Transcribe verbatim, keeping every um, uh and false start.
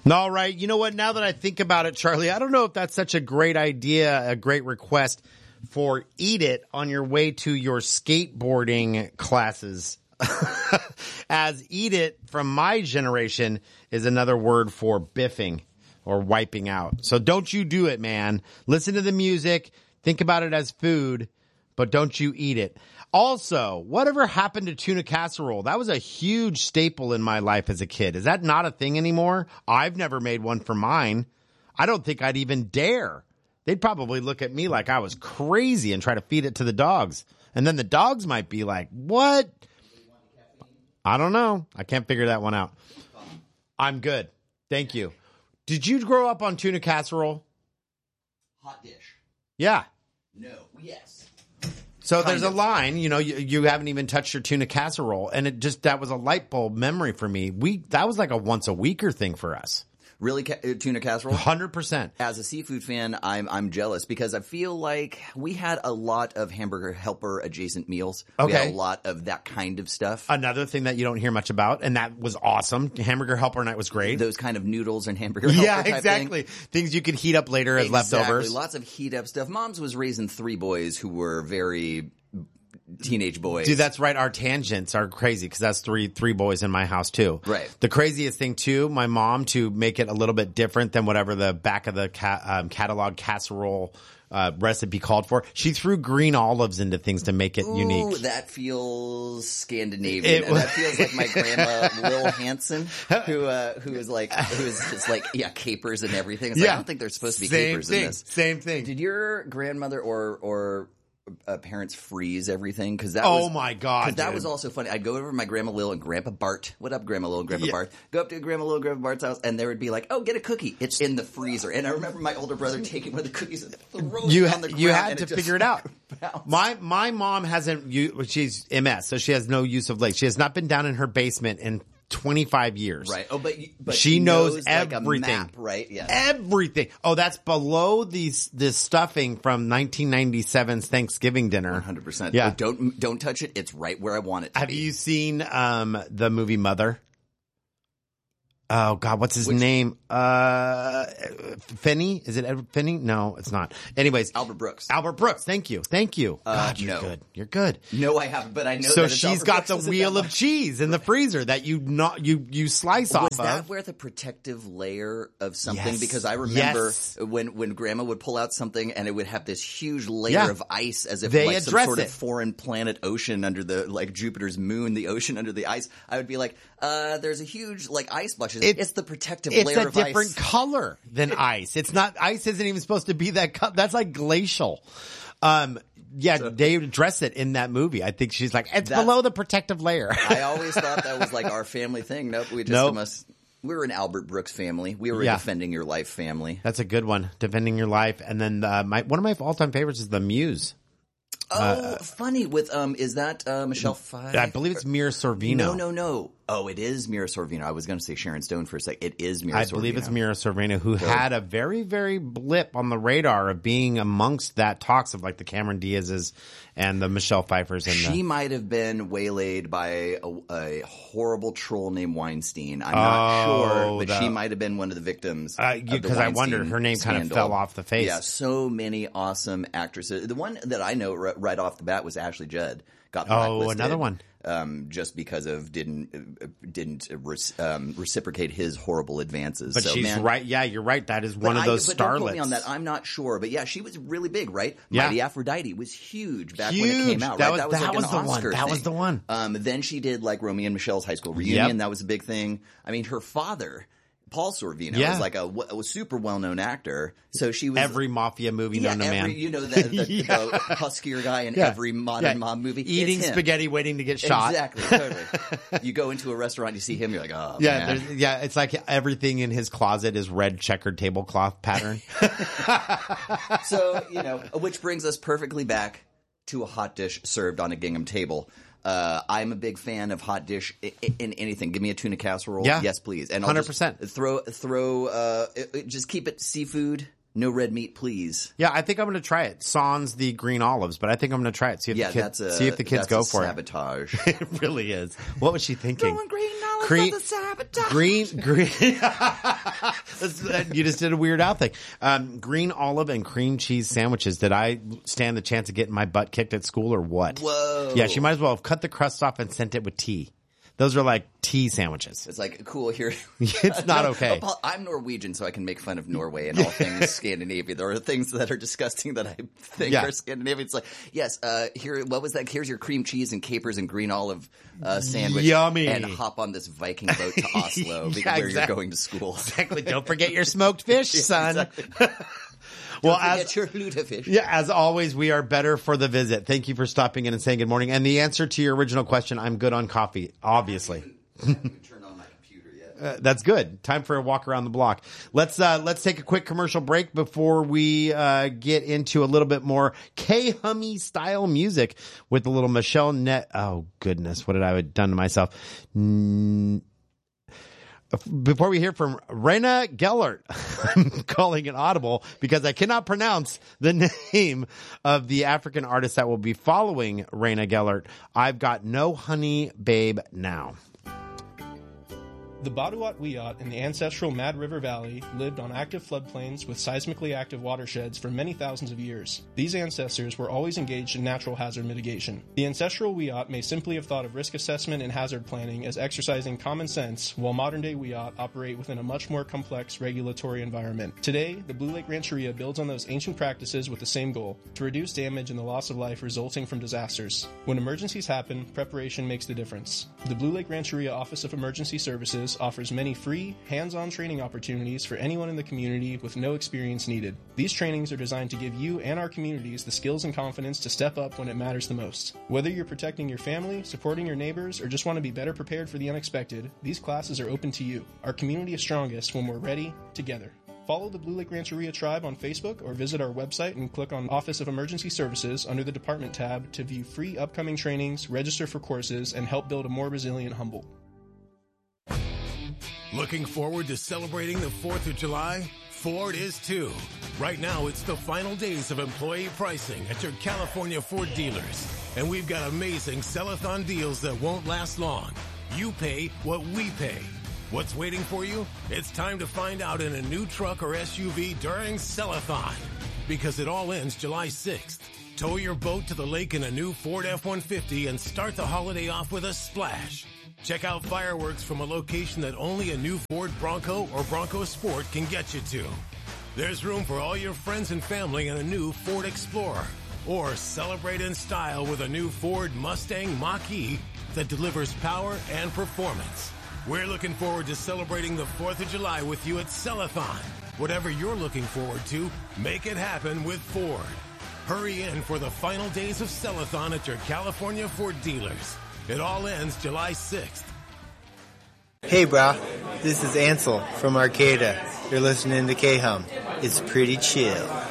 All right. You know what? Now that I think about it, Charlie, I don't know if that's such a great idea, a great request for Eat It on your way to your skateboarding classes. As Eat It from my generation is another word for biffing or wiping out. So don't you do it, man. Listen to the music. Think about it as food, but don't you eat it. Also, whatever happened to tuna casserole? That was a huge staple in my life as a kid. Is that not a thing anymore? I've never made one for mine. I don't think I'd even dare. They'd probably look at me like I was crazy and try to feed it to the dogs. And then the dogs might be like, what? I don't know. I can't figure that one out. I'm good. Thank you. Did you grow up on tuna casserole? Hot dish. Yeah. No. Yes. So Kind there's of. a line, you know, you, you haven't even touched your tuna casserole. And it just, that was a light bulb memory for me. We, that was like a once a weeker thing for us. Really, ca- uh, tuna casserole? one hundred percent. As a seafood fan, I'm I'm jealous because I feel like we had a lot of Hamburger Helper adjacent meals. We had Okay. a lot of that kind of stuff. Another thing that you don't hear much about, and that was awesome. Hamburger Helper night was great. Those kind of noodles and Hamburger Helper Yeah, type exactly. thing. Things you could heat up later as Exactly. leftovers. Lots of heat up stuff. Mom's was raising three boys who were very teenage boys. Dude, that's right. Our tangents are crazy because that's three three boys in my house too. Right. The craziest thing too, my mom, to make it a little bit different than whatever the back of the ca- um, catalog casserole uh, recipe called for, she threw green olives into things to make it Ooh, unique. that feels Scandinavian. It and was- that feels like my grandma Lil Hansen, who uh, who is like who is just like yeah capers and everything. It's like, I don't think there's supposed to be Same capers thing. in this. Same thing. Did your grandmother or or uh, parents freeze everything? Because that Oh was, my God, Because that dude. was also funny. I'd go over to my grandma Lil and Grandpa Bart. What up, Grandma Lil and Grandpa Yeah. Bart? Go up to Grandma Lil and Grandpa Bart's house, and there would be like, "Oh, get a cookie. It's in the freezer." And I remember my older brother taking one of the cookies and throwing You it ha- on the ground. you had and to just figure it out. bounced. My my mom hasn't. u- She's M S, so she has no use of legs. She has not been down in her basement in twenty-five years. Right. Oh, but, you- but She knows like a everything. map, right? Yeah. Everything. Oh, that's below these this stuffing from nineteen ninety-seven's Thanksgiving dinner. one hundred percent. Yeah. Oh, don't don't touch it. It's right where I want it to Have be. you seen um the movie Mother? Oh God, what's his Which- name? Uh, Finney? Is it Edward Finney? No, it's not. Anyways, Albert Brooks. Albert Brooks. Thank you, thank you. Uh, God, you're no. good. You're good. No, I haven't, but I know So that it's she's Albert got Brooks the isn't wheel that of much. cheese in the freezer that you not you you slice off Was that of. where the protective layer of something? Yes. Because I remember Yes. when when Grandma would pull out something and it would have this huge layer Yeah. of ice, as if They like some address sort it. of foreign planet ocean under the like Jupiter's moon, the ocean under the ice. I would be like, uh, "There's a huge like ice block." She's like, It- It's the protective It's layer a of different ice. color than ice. It's not ice. Isn't even supposed to be that. Co- that's like glacial. Um, yeah, they address it in that movie. I think she's like, it's That- below the protective layer. I always thought that was like our family thing. Nope, we just Nope. must. We were an Albert Brooks family. We were Yeah. a Defending Your Life family. That's a good one. Defending your life, and then uh, my one of my all time favorites is the Muse. Oh, funny with um, is that uh, Michelle Pfeiffer? I believe it's Mira Sorvino. No, no, no. Oh, it is Mira Sorvino. I was going to say Sharon Stone for a sec. It is Mira I Sorvino. believe it's Mira Sorvino, who had a very, very blip on the radar of being amongst that talks of like the Cameron Diaz's and the Michelle Pfeiffers. And She the, might have been waylaid by a, a horrible troll named Weinstein. I'm not Oh, sure, but the- she might have been one of the victims. Uh, of the because I wondered, Weinstein her name kind of scandal. fell off the face. Yeah, so many awesome actresses. The one that I know r- right off the bat was Ashley Judd. Got Oh, blacklisted, another one. Um, just because of didn't uh, didn't res- um, reciprocate his horrible advances. but so, she's man, right. Yeah, you're right. That is But one of I- those but don't quote starlets. me on that. I'm not sure, but yeah, she was really big, right? Yeah. Mighty Aphrodite was huge back when it Huge. came out. That Right? was- that was, that like was an the one. Oscar That was thing. the one. Um, then she did like Romeo and Michelle's High School Reunion. Yep. That was a big thing. I mean, her father, Paul Sorvino, Yeah. was like a, a super well known actor. So she was Every mafia movie yeah, known to every, man. you know the, the, Yeah. the huskier guy in Yeah. every modern Yeah. mob movie. Eating It's him. spaghetti, waiting to get shot. Exactly, totally. You go into a restaurant, you see him, you're like, oh Yeah, man. there's- yeah. It's like everything in his closet is red checkered tablecloth pattern. So, you know, which brings us perfectly back to a hot dish served on a gingham table. Uh, I'm a big fan of hot dish in, in anything. Give me a tuna casserole. Yeah. Yes, please. And I'll one hundred just percent. Throw, throw, uh, it- it- just keep it seafood, No red meat, please. Yeah, I think I'm going to try it. Sans the green olives, but I think I'm going to try it. See if Yeah, the kid, that's a, see if the kids that's go a for sabotage. it. It really is. What was she thinking? Going green olives Green- is a sabotage. Green, green. That's- you just did a Weird Al thing. Um, green olive and cream cheese sandwiches. Did I stand the chance of getting my butt kicked at school or what? Whoa. Yeah, she might as well have cut the crust off and sent it with tea. Those are like tea sandwiches. It's like, cool, here. It's not okay. I'm Norwegian, so I can make fun of Norway and all things Scandinavian. There are things that are disgusting that I think Yeah. are Scandinavian. It's like, yes, uh, here, what was that? Here's your cream cheese and capers and green olive uh, sandwich. Yummy. And hop on this Viking boat to Oslo, Yeah, where exactly. you're going to school. Exactly. Don't forget your smoked fish, son. Exactly. Well, Don't forget as your lutefisk. yeah, as always, we are better for the visit. Thank you for stopping in and saying good morning. And the answer to your original question, I'm good on coffee, obviously. I haven't even turned on my computer yet. Uh, that's good. Time for a walk around the block. Let's uh, let's take a quick commercial break before we uh, get into a little bit more K-Hummy style music with a little Michelle Net. Oh goodness, what did I have done to myself? Mm. Before we hear from Rena Gellert, I'm calling it audible because I cannot pronounce the name of the African artist that will be following Rena Gellert. I've got No Honey Babe Now. The Baduat Wiyot in the ancestral Mad River Valley lived on active floodplains with seismically active watersheds for many thousands of years. These ancestors were always engaged in natural hazard mitigation. The ancestral Wiyot may simply have thought of risk assessment and hazard planning as exercising common sense, while modern-day Wiyot operate within a much more complex regulatory environment. Today, the Blue Lake Rancheria builds on those ancient practices with the same goal: to reduce damage and the loss of life resulting from disasters. When emergencies happen, preparation makes the difference. The Blue Lake Rancheria Office of Emergency Services offers many free, hands-on training opportunities for anyone in the community with no experience needed. These trainings are designed to give you and our communities the skills and confidence to step up when it matters the most. Whether you're protecting your family, supporting your neighbors, or just want to be better prepared for the unexpected, these classes are open to you. Our community is strongest when we're ready, together. Follow the Blue Lake Rancheria Tribe on Facebook or visit our website and click on Office of Emergency Services under the Department tab to view free upcoming trainings, register for courses, and help build a more resilient Humboldt. Looking forward to celebrating the fourth of July? Ford is too. Right now, it's the final days of employee pricing at your California Ford dealers. And we've got amazing sell-a-thon deals that won't last long. You pay what we pay. What's waiting for you? It's time to find out in a new truck or S U V during Sell-a-thon. Because it all ends July sixth. Tow your boat to the lake in a new Ford F one fifty and start the holiday off with a splash. Check out fireworks from a location that only a new Ford Bronco or Bronco Sport can get you to. There's room for all your friends and family in a new Ford Explorer. Or celebrate in style with a new Ford Mustang Mach-E that delivers power and performance. We're looking forward to celebrating the fourth of July with you at Sell-a-thon. Whatever you're looking forward to, make it happen with Ford. Hurry in for the final days of Sell-a-thon at your California Ford dealers. It all ends July sixth. Hey, brah. This is Ansel from Arcata. You're listening to K-Hum. It's pretty chill.